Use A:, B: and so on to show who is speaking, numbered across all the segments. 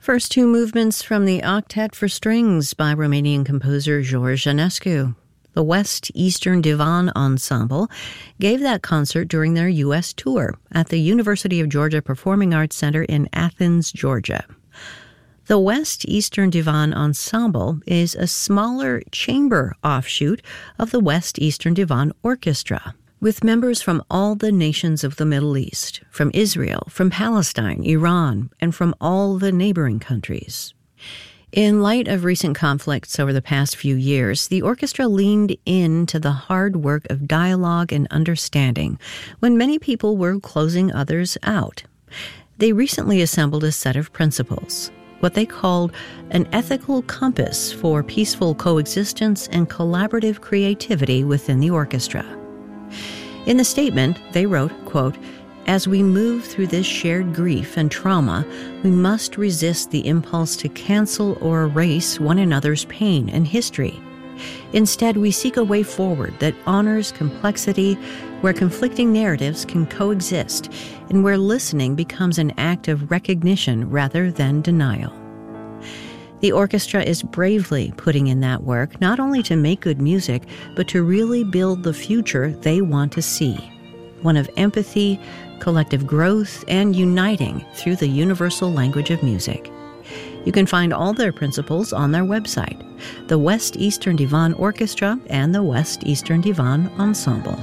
A: First two movements from the Octet for Strings by Romanian composer George Enescu. The West Eastern Divan Ensemble gave that concert during their U.S. tour at the University of Georgia Performing Arts Center in Athens, Georgia. The West Eastern Divan Ensemble is a smaller chamber offshoot of the West Eastern Divan Orchestra, with members from all the nations of the Middle East, from Israel, from Palestine, Iran, and from all the neighboring countries. In light of recent conflicts over the past few years, the orchestra leaned into the hard work of dialogue and understanding when many people were closing others out. They recently assembled a set of principles, what they called an ethical compass for peaceful coexistence and collaborative creativity within the orchestra. In the statement, they wrote, quote, "As we move through this shared grief and trauma, we must resist the impulse to cancel or erase one another's pain and history. Instead, we seek a way forward that honors complexity, where conflicting narratives can coexist, and where listening becomes an act of recognition rather than denial." The orchestra is bravely putting in that work, not only to make good music, but to really build the future they want to see, one of empathy, collective growth, and uniting through the universal language of music. You can find all their principles on their website, the West Eastern Divan Orchestra and the West Eastern Divan Ensemble.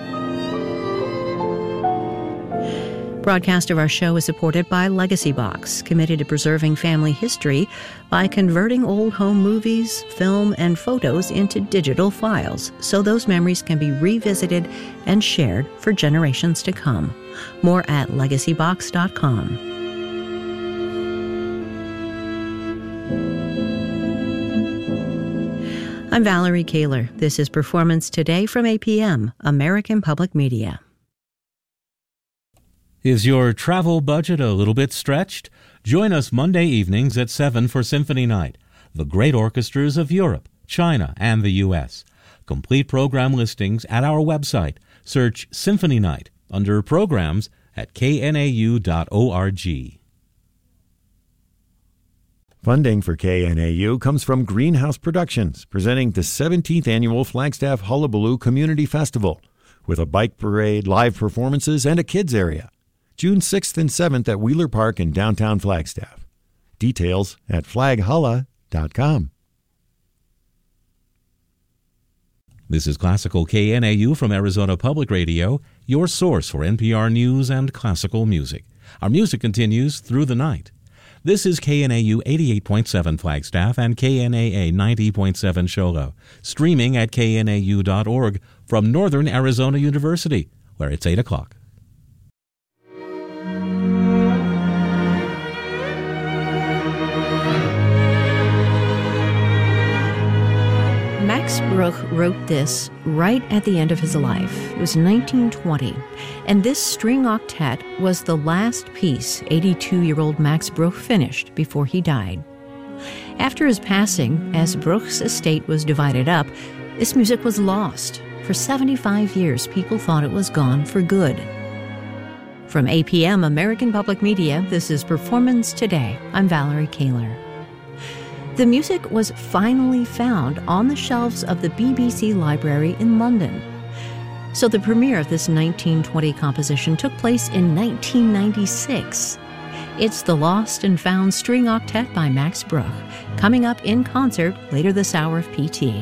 A: Broadcast of our show is supported by Legacy Box, committed to preserving family history by converting old home movies, film, and photos into digital files so those memories can be revisited and shared for generations to come. More at legacybox.com. I'm Valerie Kaler. This is Performance Today from APM, American Public Media.
B: Is your travel budget a little bit stretched? Join us Monday evenings at 7 for Symphony Night, the great orchestras of Europe, China, and the U.S. Complete program listings at our website. Search Symphony Night under Programs at knau.org.
C: Funding for KNAU comes from Greenhouse Productions, presenting the 17th Annual Flagstaff Hullabaloo Community Festival, with a bike parade, live performances, and a kids area. June 6th and 7th at Wheeler Park in downtown Flagstaff. Details at flaghulla.com.
B: This is Classical KNAU from Arizona Public Radio, your source for NPR news and classical music. Our music continues through the night. This is KNAU 88.7 Flagstaff and KNAA 90.7 Shoalo, streaming at knau.org from Northern Arizona University, where it's 8 o'clock.
A: Max Bruch wrote this right at the end of his life. It was 1920, and this string octet was the last piece 82-year-old Max Bruch finished before he died. After his passing, as Bruch's estate was divided up, this music was lost. For 75 years, people thought it was gone for good. From APM, American Public Media, this is Performance Today. I'm Valerie Kaler. The music was finally found on the shelves of the BBC Library in London. So the premiere of this 1920 composition took place in 1996. It's the Lost and Found String Octet by Max Bruch, coming up in concert later this hour of PT.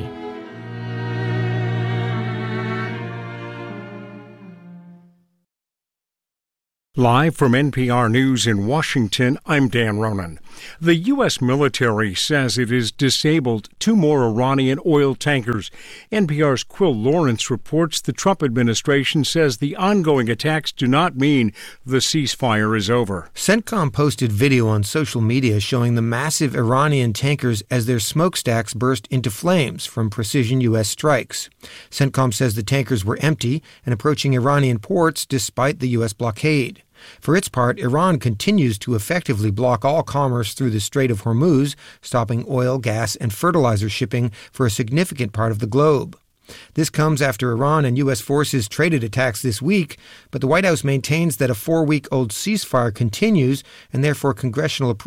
D: Live from NPR News in Washington, I'm Dan Ronan. The U.S. military says it has disabled 2 more Iranian oil tankers. NPR's Quill Lawrence reports the Trump administration says the ongoing attacks do not mean the ceasefire is over.
E: CENTCOM posted video on social media showing the massive Iranian tankers as their smokestacks burst into flames from precision U.S. strikes. CENTCOM says the tankers were empty and approaching Iranian ports despite the U.S. blockade. For its part, Iran continues to effectively block all commerce through the Strait of Hormuz, stopping oil, gas, and fertilizer shipping for a significant part of the globe. This comes after Iran and U.S. forces traded attacks this week, but the White House maintains that a 4-week-old ceasefire continues and therefore congressional approval